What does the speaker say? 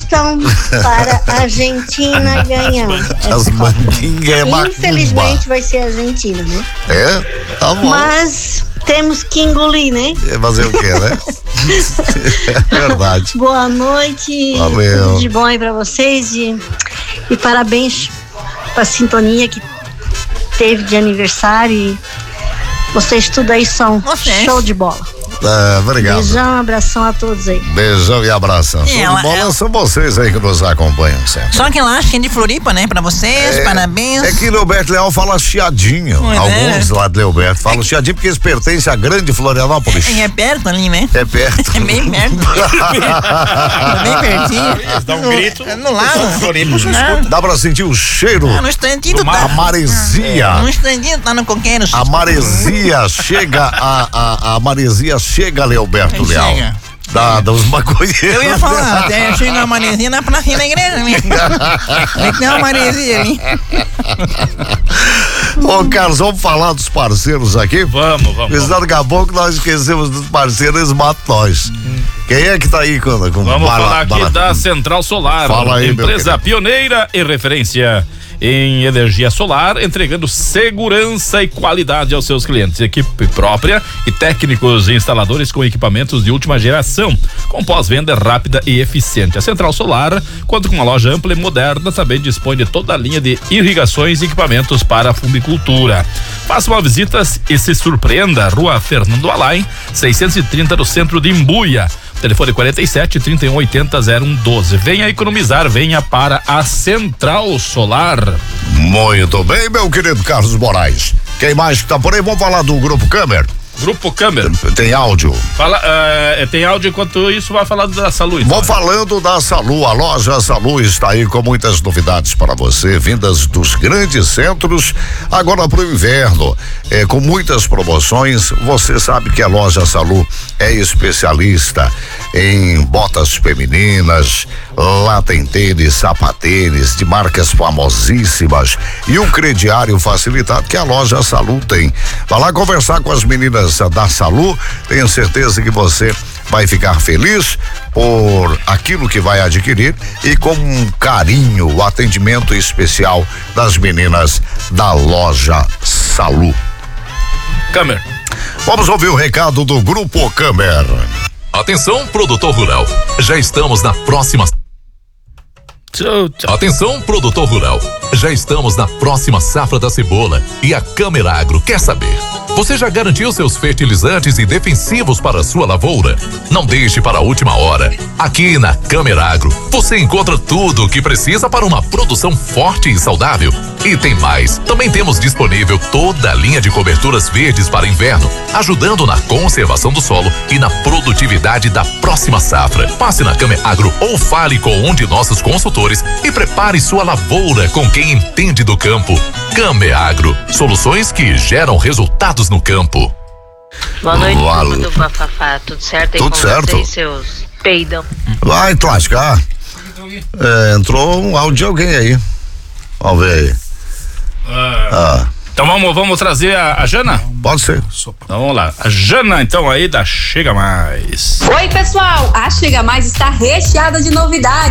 apostam para a Argentina ganhar. As manguinhas é macumba. Infelizmente vai ser a Argentina, né? É? Tá bom. Mas temos que engolir, né? Fazer o quê, né? É verdade. Boa noite. Valeu. Tudo de bom aí pra vocês e parabéns pra sintonia que teve de aniversário. E vocês tudo aí são show de bola. Obrigado. Beijão, abração a todos aí. Beijão e abração. Show de bola são vocês aí que nos acompanham sempre. Só que ela acha que é de Floripa, né? Pra vocês, parabéns. É que Leoberto Leal fala chiadinho. Alguns lá de Leoberto falam chiadinho porque eles pertencem à grande Florianópolis. É perto ali, né? É perto. É bem perto. Bem pertinho. Dá um grito. No lado. Floripa, dá pra sentir o cheiro. No instantinho tá. A maresia. No instantinho tá no coqueiro. A maresia chega, a maresia chega, Leoberto Leal. Chega. Dos maconheiros. Eu ia falar, até chega uma maresia na pracinha da igreja, né? É que tem uma maresia ali. Ô, Carlos, vamos falar dos parceiros aqui? Vamos. Porque daqui a pouco nós esquecemos dos parceiros, eles matam nós. Quem é que tá aí com Vamos falar aqui da Central Solar. Fala aí, empresa pioneira e referência em energia solar, entregando segurança e qualidade aos seus clientes. Equipe própria e técnicos e instaladores com equipamentos de última geração, com pós-venda rápida e eficiente. A Central Solar conta com uma loja ampla e moderna, também dispõe de toda a linha de irrigações e equipamentos para a fumicultura. Faça uma visita e se surpreenda. Rua Fernando Alain, 630, no centro de Imbuia. Telefone 47 31 80 0112. Venha economizar, venha para a Central Solar. Muito bem, meu querido Carlos Moraes. Quem mais que tá por aí? Vamos falar do Grupo Câmara. Grupo Câmara. Tem áudio. Tem áudio, enquanto isso vai falar da Salu. Vou falando da Salu. A loja Salu está aí com muitas novidades para você, vindas dos grandes centros, agora para o inverno, com muitas promoções. Você sabe que a loja Salu é especialista em botas femininas. Lá tem tênis, sapatênis de marcas famosíssimas e um crediário facilitado que a loja Salu tem. Vai lá conversar com as meninas da Salu, tenho certeza que você vai ficar feliz por aquilo que vai adquirir e com um carinho, o atendimento especial das meninas da loja Salu. Câmara. Vamos ouvir o recado do Grupo Câmara. Atenção, produtor rural, já estamos na próxima. Atenção, produtor rural, já estamos na próxima safra da cebola e a Câmara Agro quer saber: você já garantiu seus fertilizantes e defensivos para a sua lavoura? Não deixe para a última hora. Aqui na Câmara Agro você encontra tudo o que precisa para uma produção forte e saudável. E tem mais, também temos disponível toda a linha de coberturas verdes para inverno, ajudando na conservação do solo e na produtividade da próxima safra. Passe na Câmara Agro ou fale com um de nossos consultores e prepare sua lavoura com quem entende do campo. Câmara Agro, soluções que geram resultados no campo. Boa noite, turma do Bafafá. Tudo certo aí? Tudo com certo. vocês, seus peidão? Vai te lascar. Entrou um áudio de alguém aí. Vamos ver aí. Então vamos trazer a Jana? Pode ser. Então vamos lá. A Jana, então, aí da Chega Mais. Oi, pessoal. A Chega Mais está recheada de novidades.